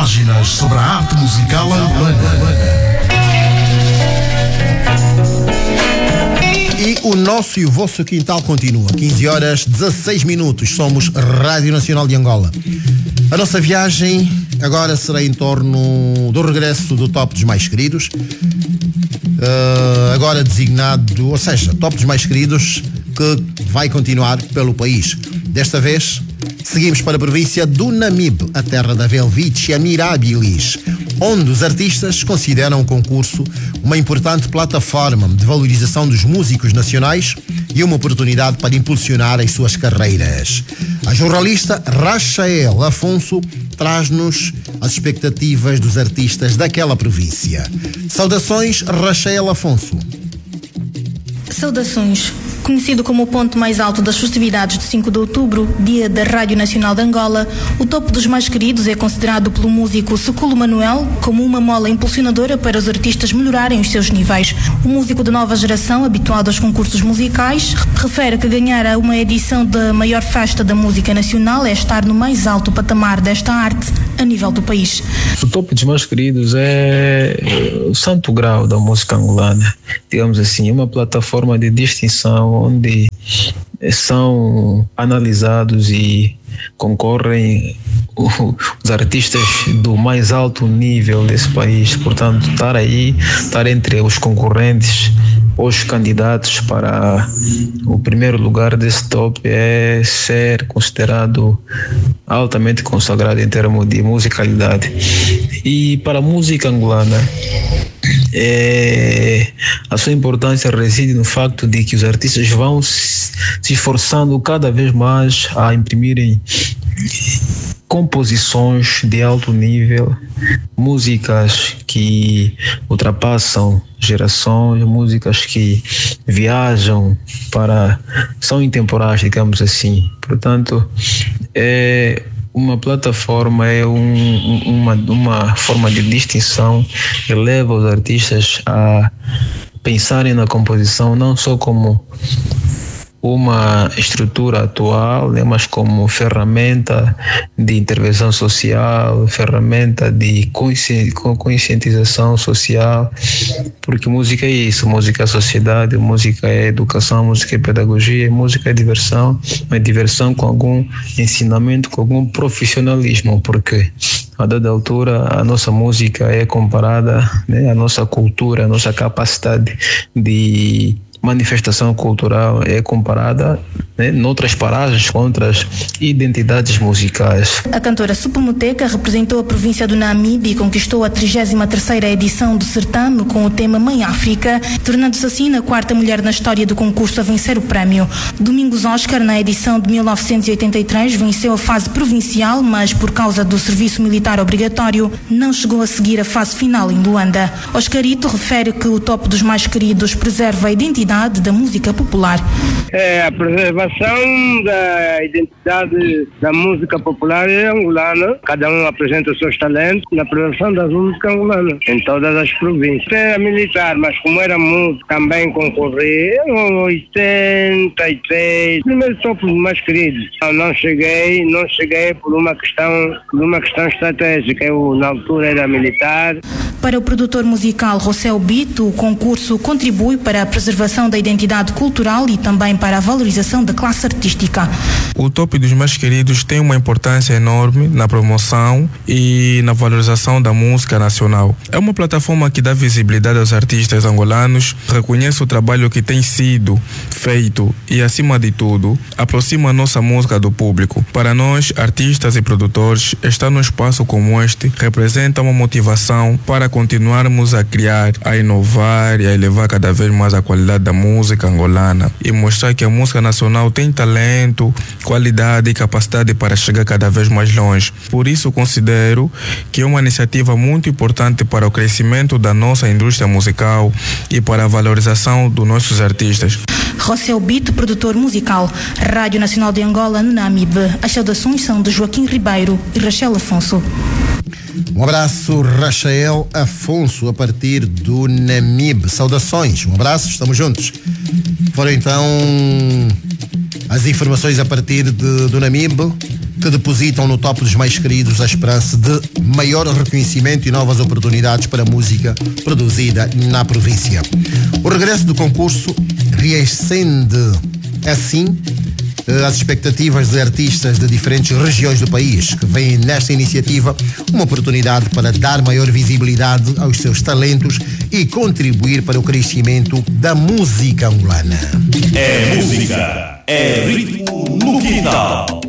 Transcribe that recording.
páginas sobre a arte musical angolana. E o nosso e o vosso quintal continua. 15h16. Somos Rádio Nacional de Angola. A nossa viagem agora será em torno do regresso do Top dos Mais Queridos. Agora designado, ou seja, Top dos Mais Queridos, que vai continuar pelo país. Desta vez, seguimos para a província do Namibe, a terra da Velvicia Mirabilis, onde os artistas consideram o concurso uma importante plataforma de valorização dos músicos nacionais e uma oportunidade para impulsionar as suas carreiras. A jornalista Rachael Afonso traz-nos as expectativas dos artistas daquela província. Saudações, Rachael Afonso. Saudações. Conhecido como o ponto mais alto das festividades de 5 de outubro, dia da Rádio Nacional de Angola, o Topo dos Mais Queridos é considerado pelo músico Seculo Manuel como uma mola impulsionadora para os artistas melhorarem os seus níveis. O músico de nova geração, habituado aos concursos musicais, refere que ganhar uma edição da maior festa da música nacional é estar no mais alto patamar desta arte a nível do país. O Topo dos Mais Queridos é o santo grau da música angolana, digamos assim, uma plataforma de distinção onde são analisados e concorrem os artistas do mais alto nível desse país. Portanto, estar entre os concorrentes, os candidatos para o primeiro lugar desse top é ser considerado altamente consagrado em termos de musicalidade. E para a música angolana, a sua importância reside no facto de que os artistas vão se esforçando cada vez mais a imprimirem composições de alto nível, músicas que ultrapassam gerações, músicas que viajam são intemporais, digamos assim. Portanto, uma plataforma é uma forma de distinção que leva os artistas a pensarem na composição não só como uma estrutura atual, né, mas como ferramenta de intervenção social, ferramenta de conscientização social, porque música é isso, música é sociedade, música é educação, música é pedagogia, música é diversão, mas diversão com algum ensinamento, com algum profissionalismo, porque a dada altura a nossa música é comparada, né, à nossa cultura, a nossa capacidade de manifestação cultural é comparada, né, noutras paragens com outras identidades musicais. A cantora Supomuteca representou a província do Namibe e conquistou a 33ª edição do certame com o tema Mãe África, tornando-se assim a quarta mulher na história do concurso a vencer o prémio. Domingos Oscar, na edição de 1983, venceu a fase provincial, mas por causa do serviço militar obrigatório, não chegou a seguir a fase final em Luanda. Oscarito refere que o Topo dos Mais Queridos preserva a identidade da música popular. É a preservação da identidade da música popular angolana. Cada um apresenta os seus talentos na preservação da música angolana em todas as províncias. Era militar, mas como era músico, também concorri em 83. Primeiro Topo dos Mais Queridos. Não cheguei por uma questão estratégica. Eu na altura era militar. Para o produtor musical Rossel Bito, o concurso contribui para a preservação da identidade cultural e também para a valorização da classe artística. O Topo dos Mais Queridos tem uma importância enorme na promoção e na valorização da música nacional. É uma plataforma que dá visibilidade aos artistas angolanos, reconhece o trabalho que tem sido feito e, acima de tudo, aproxima a nossa música do público. Para nós, artistas e produtores, estar num espaço como este representa uma motivação para continuarmos a criar, a inovar e a elevar cada vez mais a qualidade da música angolana e mostrar que a música nacional tem talento, qualidade e capacidade para chegar cada vez mais longe. Por isso considero que é uma iniciativa muito importante para o crescimento da nossa indústria musical e para a valorização dos nossos artistas. Rossel Bito, produtor musical, Rádio Nacional de Angola, no Namibe. As saudações são de Joaquim Ribeiro e Rachel Afonso. Um abraço, Rachael Afonso, a partir do Namibe. Saudações, um abraço, estamos juntos. Foram então as informações a partir do Namibe. que depositam no top dos mais queridos a esperança de maior reconhecimento e novas oportunidades para a música produzida na província. O regresso do concurso reacende assim as expectativas de artistas de diferentes regiões do país, que veem nesta iniciativa uma oportunidade para dar maior visibilidade aos seus talentos e contribuir para o crescimento da música angolana. É música, é ritmo no quintal.